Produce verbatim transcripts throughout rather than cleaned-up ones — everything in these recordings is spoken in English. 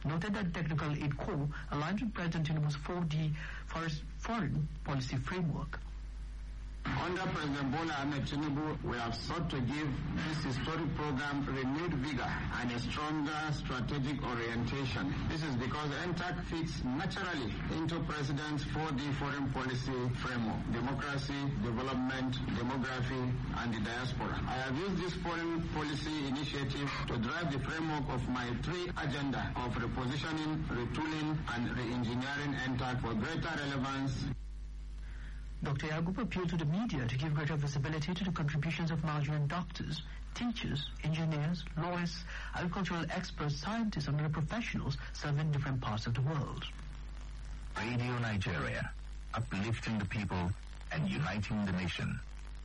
noted that Technical Aid Corps aligns with President Tinubu's four D foreign policy framework. Under President Bola Ahmed Tinubu, we have sought to give this historic program renewed vigor and a stronger strategic orientation. This is because N T A C fits naturally into President's four D foreign policy framework: democracy, development, demography, and the diaspora. I have used this foreign policy initiative to drive the framework of my three agenda of repositioning, retooling, and re-engineering N T A C for greater relevance. Doctor Yagub appealed to the media to give greater visibility to the contributions of Nigerian doctors, teachers, engineers, lawyers, agricultural experts, scientists, and other professionals serving different parts of the world. Radio Nigeria, uplifting the people and uniting the nation.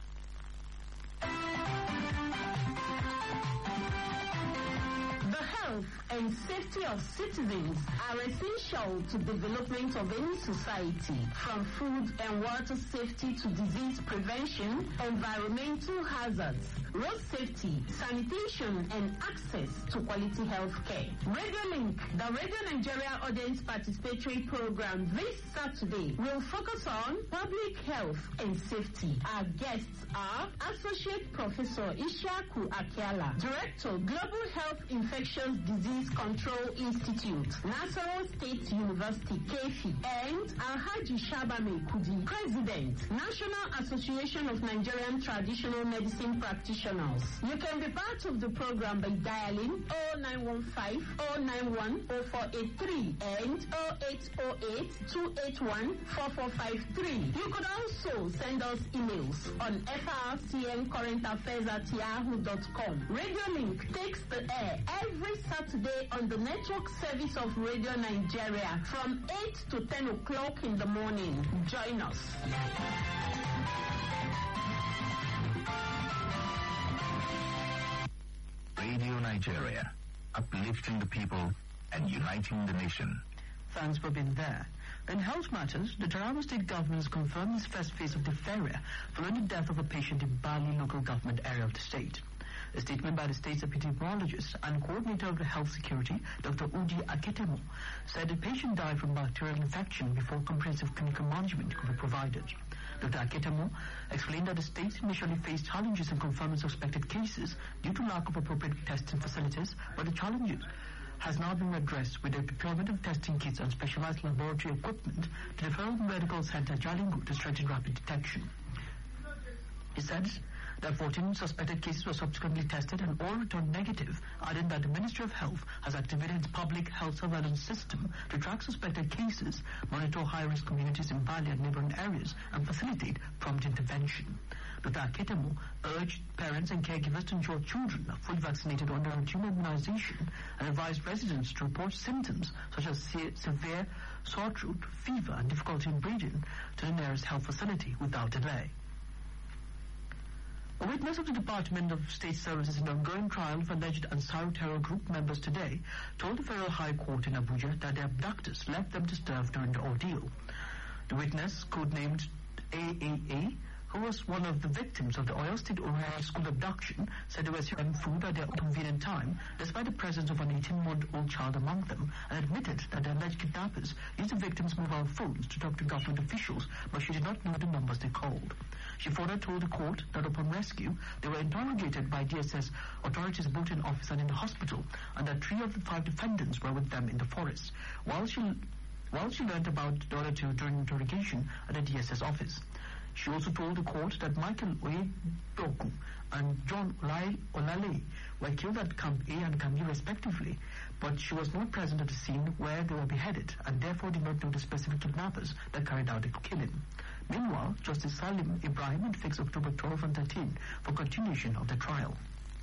And safety of citizens are essential to development of any society, from food and water safety to disease prevention, environmental hazards, road safety, sanitation, and access to quality health care. RadioLink, the Radio Nigeria Audience Participatory Program this Saturday, will focus on public health and safety. Our guests are Associate Professor Ishaku Akiala, Director, Global Health Infectious Disease Control Institute, Nassau State University, K F I, and Alhaji Shabame Kudi, President, National Association of Nigerian Traditional Medicine Practitioners. You can be part of the program by dialing oh nine one five, oh nine one, oh four eight three and oh eight oh eight, two eight one, four four five three. You could also send us emails on f r c n current affairs at yahoo dot com. RadioLink takes the air every Saturday on the network service of Radio Nigeria from eight to ten o'clock in the morning. Join us. Radio Nigeria, uplifting the people and uniting the nation. Thanks for being there. In health matters, the Taraba State government has confirmed its first phase of diphtheria following the death of a patient in Bali local government area of the state. A statement by the state's epidemiologist and coordinator of the health security, Doctor Udi Aketemo, said the patient died from bacterial infection before comprehensive clinical management could be provided. Doctor Aketemo explained that the state initially faced challenges in confirming suspected cases due to lack of appropriate testing facilities, but the challenges has now been addressed with the deployment of testing kits and specialized laboratory equipment to the Federal Medical Center Jalingo to strengthen rapid detection. He said that fourteen suspected cases were subsequently tested and all returned negative, adding that the Ministry of Health has activated its public health surveillance system to track suspected cases, monitor high-risk communities in Bali and neighboring areas, and facilitate prompt intervention. Doctor Aketemo urged parents and caregivers to ensure children are fully vaccinated under routine immunization and advised residents to report symptoms such as se severe sore throat, fever, and difficulty in breathing to the nearest health facility without delay. A witness of the Department of State Services in the ongoing trial of alleged Ansaru terror group members today told the Federal High Court in Abuja that their abductors left them to starve during the ordeal. The witness, codenamed A A A, who was one of the victims of the Oyo State Oriental School abduction, said they were serving food at their convenient time, despite the presence of an eighteen-month-old child among them, and admitted that the alleged kidnappers used the victims' mobile phones to talk to government officials, but she did not know the numbers they called. She further told the court that upon rescue, they were interrogated by D S S authorities both in office and in the hospital, and that three of the five defendants were with them in the forest, while she, while she learned about the other two during interrogation at the D S S office. She also told the court that Michael Oyedoku and John Olale were killed at Camp A and Camp B respectively, but she was not present at the scene where they were beheaded and therefore did not know the specific kidnappers that carried out the killing. Meanwhile, Justice Salim Ibrahim had fixed October twelfth and thirteenth for continuation of the trial.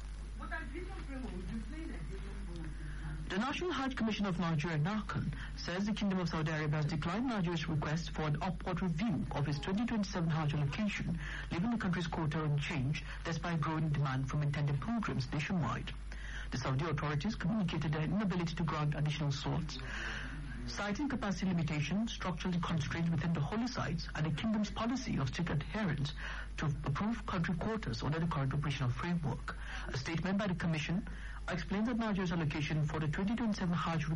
The National Hajj Commission of Nigeria, NACON, says the Kingdom of Saudi Arabia has declined Nigeria's request for an upward review of its twenty twenty-seven Hajj allocation, leaving the country's quota unchanged despite growing demand from intended pilgrims nationwide. The Saudi authorities communicated their inability to grant additional slots, citing capacity limitations, structural constraints within the holy sites, and the kingdom's policy of strict adherence to approve country quotas under the current operational framework. A statement by the Commission explains that Nigeria's allocation for the twenty twenty-seven Hajj